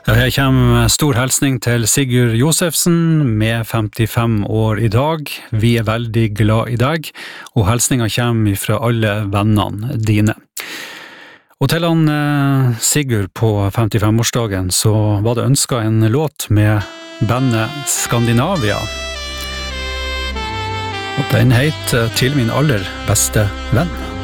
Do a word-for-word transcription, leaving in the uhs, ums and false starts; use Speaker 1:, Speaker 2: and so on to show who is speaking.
Speaker 1: Ja, her kommer stor hilsning til Sigurd Josefsen med femtifem år i dag. Vi er veldig glad i deg, og hilsningen kommer fra alle vennene dine. Og til han eh, Sigurd på femtifem-årsdagen så var det ønsket en låt med bandet Skandinavia. Og den heter Til min aller beste venn.